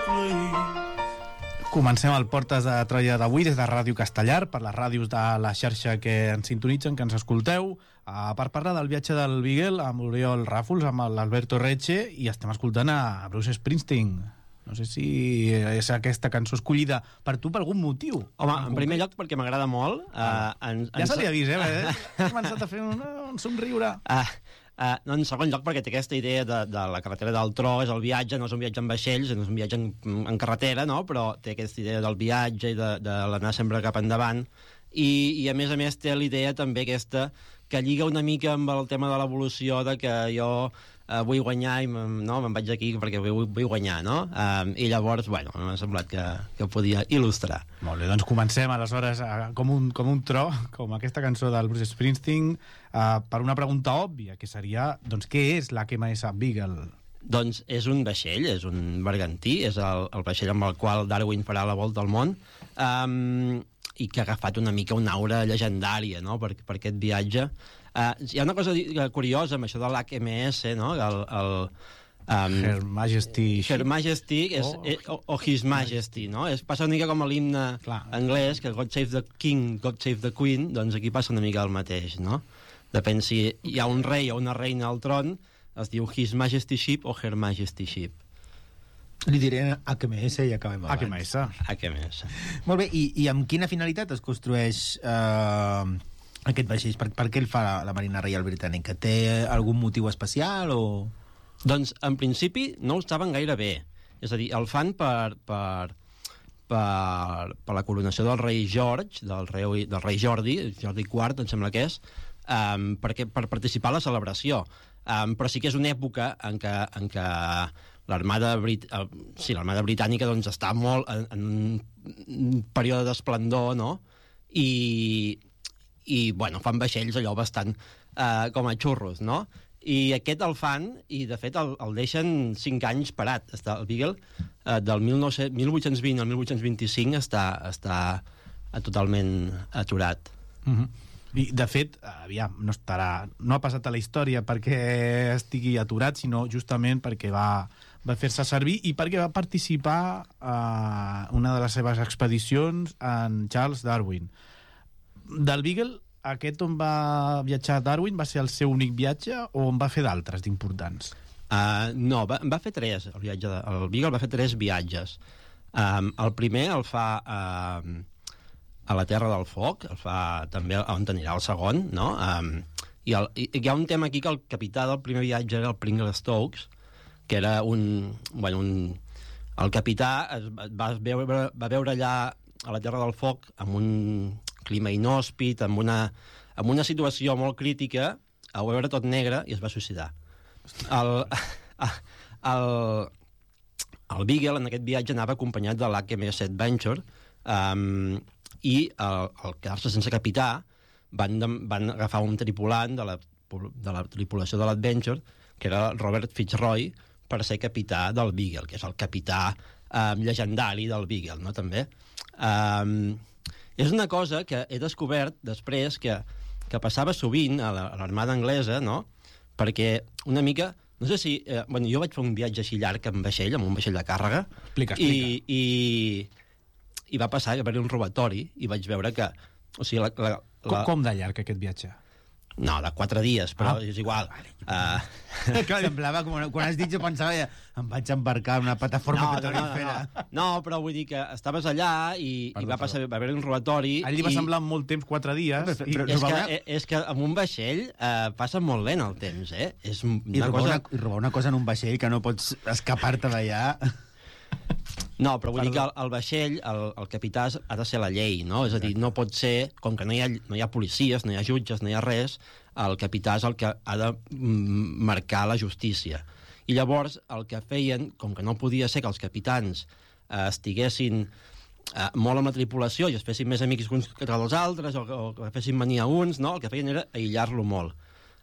Comencem el Portes de Troia d'avui des de Ràdio Castellar, per les ràdios de la xarxa que ens sintonitzen, que ens escolteu, per parlar del viatge del Beagle amb l'Oriol Ràfols, amb l'Alberto Reche, i estem escoltant a Bruce Springsteen. No sé si és aquesta cançó escollida per tu per algun motiu. Home, en primer lloc perquè m'agrada molt. Ja se li ha vist, ha començat a fer un somriure. No, en segon lloc perquè té aquesta idea de la carretera del tro, és el viatge, no és un viatge en vaixells, no és un viatge en carretera, no? Però té aquesta idea del viatge i de l'anar sempre cap endavant, i a més té l'idea també aquesta que lliga una mica amb el tema de l'evolució, de que jo vull guanyar i me'n vaig aquí perquè vull guanyar, no? I llavors, bueno, m'ha semblat que podia il·lustrar. Molt bé, doncs comencem aleshores com un tro, com aquesta cançó del Bruce Springsteen, per una pregunta òbvia, que seria, doncs, què és la HMS Beagle? Doncs és un vaixell, és un bergantí, és el vaixell amb el qual Darwin farà la volta al món, i que ha agafat una mica una aura llegendària, no?, per aquest viatge. Hi ha una cosa curiosa amb això de l'HMS, no?, Her Majesty Her Majesty o His Majesty, no? Passa una mica com a l'himne anglès, que God save the King, God save the Queen, doncs aquí passa una mica el mateix, no? Depèn si hi ha un rei o una reina al tron, es diu His Majesty Ship o Her Majesty Ship. Li diré HMS i acabem abans. HMS. Molt bé, i amb quina finalitat es construeix aquest vaixell? Per què el fa la Marina Reial Britànica? Té algun motiu especial o...? Doncs, en principi, no ho saben gaire bé. És a dir, el fan per la coronació del rei George, del rei Jordi IV, em sembla que és, per participar a la celebració. Però sí que és una època en què l'armada britànica doncs, està molt en un període d'esplendor, no? I bueno, fan vaixells allò bastant com a xurros, no? I aquest el fan, i de fet el deixen 5 anys parat. El Beagle del 1820 al 1825 està totalment aturat. I de fet, aviam, no ha passat a la història perquè estigui aturat, sinó justament perquè va fer-se servir i perquè va participar a una de les seves expedicions en Charles Darwin. Del Beagle, aquest on va viatjar Darwin va ser el seu únic viatge o on va fer d'altres d'importants? No, va fer 3. El Beagle va fer 3 viatges. El primer el fa a la Terra del Foc, el fa també on anirà el segon, no? I hi ha un tema aquí que el capità del primer viatge era el Pringle Stokes, que era el capità va veure allà a la Terra del Foc amb un clima inhòspit, amb una situació molt crítica, ho va veure tot negre i es va suïcidar. El Beagle en aquest viatge anava acompanyat de l'HMS Adventure, i al quedar-se sense capità van agafar un tripulant de la tripulació de l'Adventure, que era Robert Fitzroy, per ser capità del Beagle, que és el capità llegendari del Beagle, no?, també. És una cosa que he descobert després que passava sovint a l'armada anglesa, no?, perquè una mica... No sé si... jo vaig fer un viatge així llarg amb un vaixell de càrrega. Explica. I va passar que va haver un robatori i vaig veure que... O sigui, com de llarg aquest viatge? No, de 4 dies, però és igual. Clar, semblava, quan has dit, jo pensava em vaig embarcar en una plataforma petrolífera. No, però vull dir que estaves allà i va haver un robatori... A ell li va semblar molt temps, 4 dies. És que amb un vaixell passa molt lent el temps, eh? I robar una cosa en un vaixell que no pots escapar-te d'allà... No, però vull dir que el vaixell, el capità ha de ser la llei, no? És a dir, no pot ser, com que no hi ha policies, no hi ha jutges, no hi ha res, el capità és el que ha de marcar la justícia. I llavors el que feien, com que no podia ser que els capitans estiguessin molt amb la tripulació i es fessin més amics uns que els altres o que fessin mania uns, no? El que feien era aïllar-lo molt.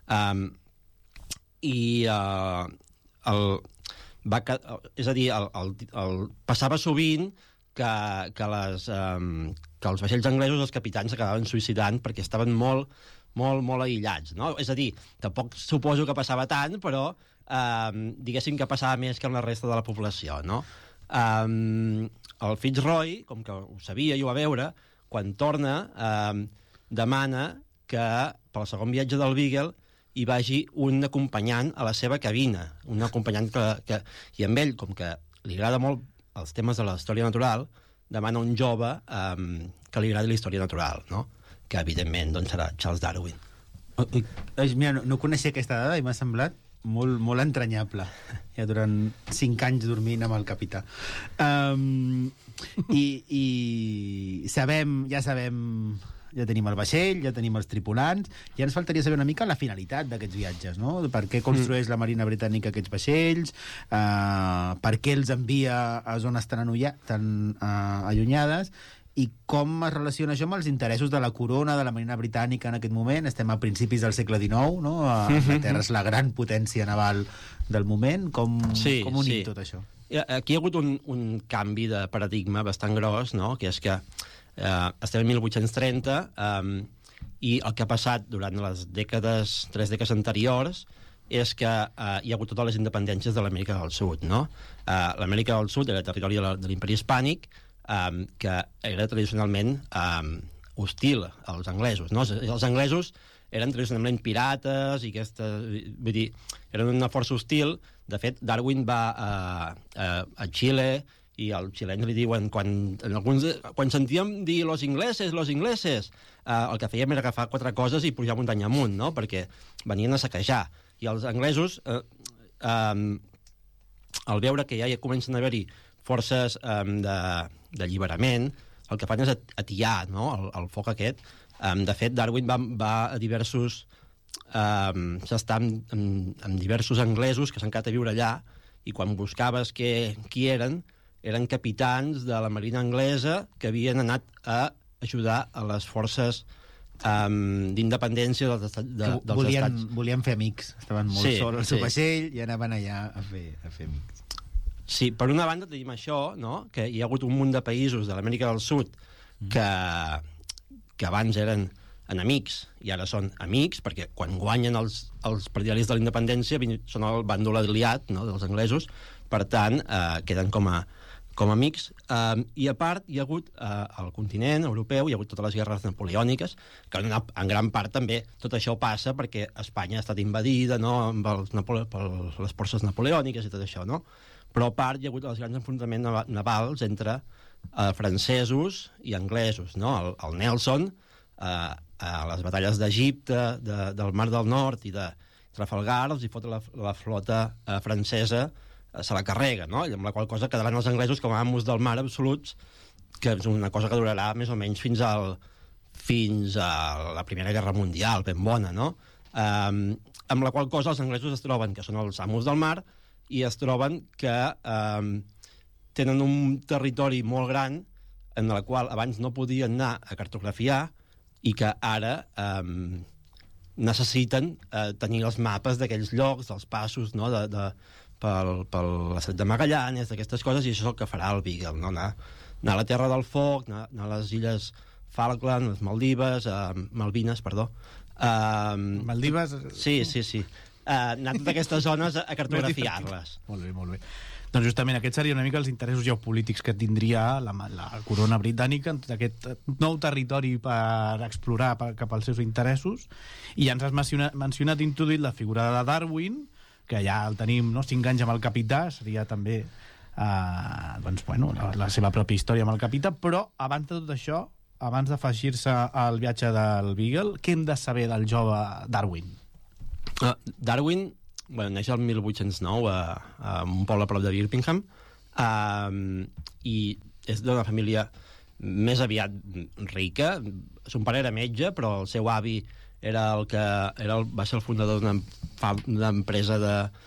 És a dir, passava sovint que els vaixells anglesos, els capitans, acabaven suïcidant perquè estaven molt aïllats, no? És a dir, tampoc suposo que passava tant, però diguéssim que passava més que amb la resta de la població, no? El Fitzroy, com que ho sabia i ho va veure, quan torna, demana que pel segon viatge del Beagle hi vagi un acompanyant a la seva cabina, un acompanyant que... I amb ell, com que li agrada molt els temes de la història natural, demana un jove que li agradi la història natural, no? Que, evidentment, doncs, serà Charles Darwin. Mira, no coneixia aquesta dada i m'ha semblat molt, molt entranyable. Ja durant 5 anys dormint amb el capità. I ja sabem... Ja tenim el vaixell, ja tenim els tripulants, ja ens faltaria saber una mica la finalitat d'aquests viatges, no? Per què construeix la Marina Britànica aquests vaixells, per què els envia a zones tan allunyades, i com es relaciona això amb els interessos de la corona de la Marina Britànica en aquest moment. Estem a principis del segle XIX, no? Anglaterra és la gran potència naval del moment. Com unim tot això? Aquí hi ha hagut un canvi de paradigma bastant gros, no? Que és que estem en 1830 i el que ha passat durant les 3 dècades anteriors és que hi ha hagut totes les independències de l'Amèrica del Sud, no? L'Amèrica del Sud era territori de l'imperi hispànic, que era tradicionalment hostil als anglesos, no? Els anglesos eren tradicionalment pirates i vull dir, eren una força hostil. De fet, Darwin va a Xile i els xilens li diuen, quan sentíem dir los ingleses, el que fèiem era agafar 4 coses i pujar muntanya amunt, no? Perquè venien a saquejar. I els anglesos, al veure que ja comencen a haver-hi forces d'alliberament, el que fan és atiar, no? el foc aquest. De fet, Darwin va a diversos... s'està amb diversos anglesos que s'han quedat a viure allà, i quan buscaves qui eren capitans de la marina anglesa que havien anat a ajudar a les forces d'independència dels estats. Volien fer amics. Estaven molt sols al seu vaixell i anaven allà a fer amics. Sí, per una banda tenim això, no? Que hi ha hagut un munt de països de l'Amèrica del Sud que abans eren enemics i ara són amics, perquè quan guanyen els partidaris de la independència són el bàndol aliat, no?, dels anglesos. Per tant, queden com a amics. I a part hi ha hagut al continent europeu, hi ha hagut totes les guerres napoleòniques, que en gran part també tot això passa perquè Espanya ha estat invadida, no?, per les forces napoleòniques i tot això, no? Però a part hi ha hagut els grans enfrontaments navals entre francesos i anglesos, no? El Nelson, a les batalles d'Egipte, del Mar del Nord i de Trafalgar, els hi fot la flota francesa, se la carrega, no? I amb la qual cosa quedaran els anglesos com a amos del mar absoluts, que és una cosa que durarà més o menys fins a la Primera Guerra Mundial, ben bona, no? Amb la qual cosa els anglesos es troben que són els amos del mar i es troben que tenen un territori molt gran en el qual abans no podien anar a cartografiar i que ara necessiten tenir els mapes d'aquells llocs, dels passos, no?, pel l'estret de Magallanes, d'aquestes coses, i això és el que farà el Beagle, no? Anar a la Terra del Foc, anar a les illes Falkland, les Maldives, Malvines, perdó. Maldives? Sí. Anar a totes aquestes zones a cartografiar-les. Molt bé. Doncs justament aquest seria una mica els interessos geopolítics que tindria la corona britànica en tot aquest nou territori per explorar cap als seus interessos. I ja ens has mencionat, introduït la figura de Darwin, que ja el tenim, no?, 5 anys amb el capità, seria també la seva pròpia història amb el capità. Però abans de tot això, abans d'afegir-se al viatge del Beagle, què hem de saber del jove Darwin? Darwin neix el 1809 a un poble a prop de Birmingham, i és d'una família més aviat rica. Son pare era metge, però el seu avi va ser el fundador d'una empresa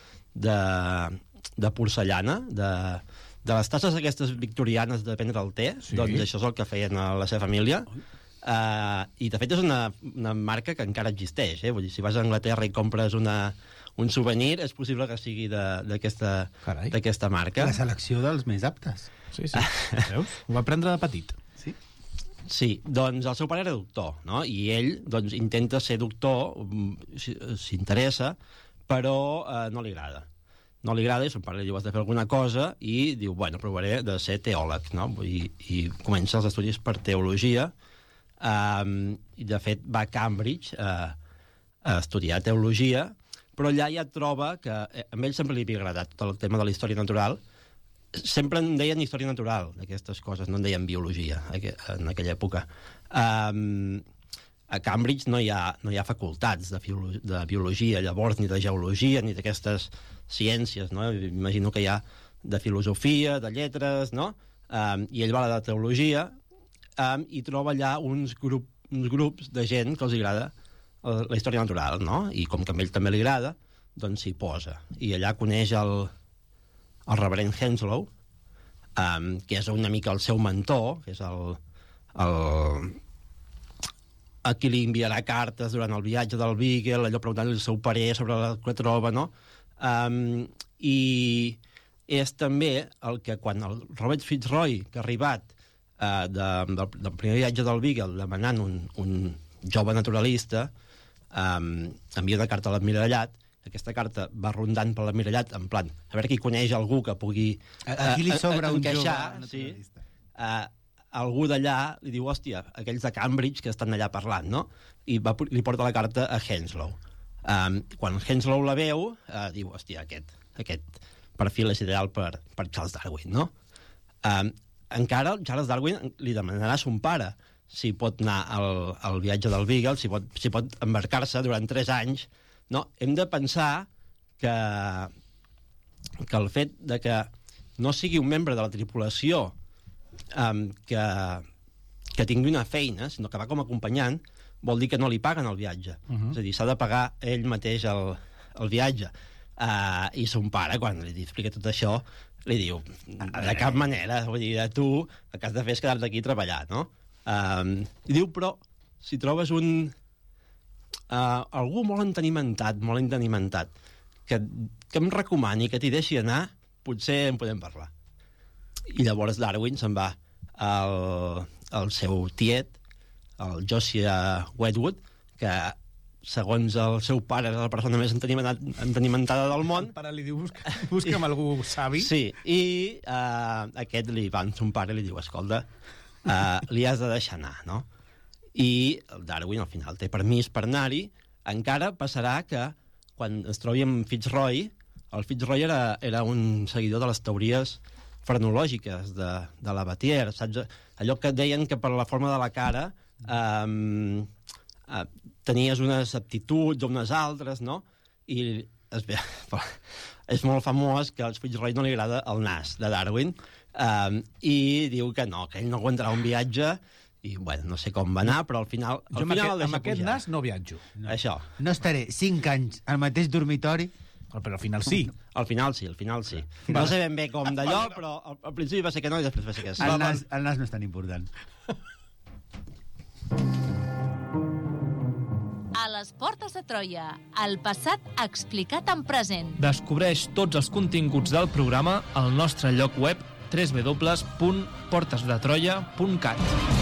de porcellana, de les tasses aquestes victorianes de prendre el té. Sí. Doncs això és el que feien a la seva família. I de fet és una marca que encara existeix, Vull dir, si vas a Anglaterra i compres un souvenir, és possible que sigui d'aquesta marca. La selecció dels més aptes. Sí. Veus? Ho va prendre de petit. Sí, doncs el seu pare era doctor, no? I ell doncs, intenta ser doctor, s'interessa, però no li agrada. no li agrada, i son pare li diu has de fer alguna cosa, i diu, bueno, provaré de ser teòleg, no? I comença els estudis per teologia, i de fet va a Cambridge a estudiar teologia, però allà ja troba que a ell sempre li havia agradat tot el tema de la història natural. Sempre en deien història natural, d'aquestes coses, no en deien biologia en aquella època. A Cambridge no hi ha facultats de biologia, llavors, ni de geologia, ni d'aquestes ciències, no? Imagino que hi ha de filosofia, de lletres, no? I ell va a la de teologia i troba allà uns grups de gent que els agrada la història natural, no? I com que a ell també li agrada, doncs s'hi posa. I allà coneix el reverend Henslow, que és una mica el seu mentor, que és a qui li enviarà cartes durant el viatge del Beagle, allò preguntant-li el seu parer sobre el que troba, no? I és també el que quan el Robert Fitzroy, que ha arribat del primer viatge del Beagle demanant un jove naturalista, envia una carta a l'Almirallat. Aquesta carta va rondant per l'Almirallat en plan, a veure qui coneix algú que pugui aquí li sobra un jove naturalista. Algú d'allà li diu, hòstia, aquells de Cambridge que estan allà parlant, no? I li porta la carta a Henslow. Quan Henslow la veu, diu, hòstia, aquest perfil és ideal per Charles Darwin, no? Encara Charles Darwin li demanarà a son pare si pot anar al viatge del Beagle, si pot embarcar-se durant 3 anys. No, hem de pensar que el fet de que no sigui un membre de la tripulació que tingui una feina, sinó que va com a acompanyant, vol dir que no li paguen el viatge. És a dir, s'ha de pagar ell mateix el viatge. I son pare, quan li explica tot això, li diu, de cap manera, vull dir, tu el que has de fer és quedar-te aquí i treballar, no? I diu, però, si trobes algú molt entenimentat, que em recomani, que t'hi deixi anar, potser en podem parlar. I llavors Darwin se'n va al seu tiet, el Josiah Wedgwood, que segons el seu pare és la persona més entenimentada del món. El pare li diu, busca'm algú savi. Sí, i aquest li va amb son pare i li diu, escolta, li has de deixar anar, no? I el Darwin al final té permís per anar-hi. Encara passarà que quan es trobi amb Fitzroy, el Fitzroy era un seguidor de les teories frenològiques de la Batier, saps? Allò que deien que per la forma de la cara tenies unes aptituds o unes altres, no? I és molt famós que al Fitzroy no li agrada el nas de Darwin i diu que no, que ell no aguantarà un viatge. I, bueno, no sé com va anar, però al final jo amb aquest nas no viatjo. No. Això. No estaré 5 anys al mateix dormitori. Però al final sí. Al final sí. No sé ben bé com d'allò, però al principi va ser que no i després va ser que sí. El nas no és tan important. A les portes de Troia, el passat explicat en present. Descobreix tots els continguts del programa al nostre lloc web www.portesdetroia.cat.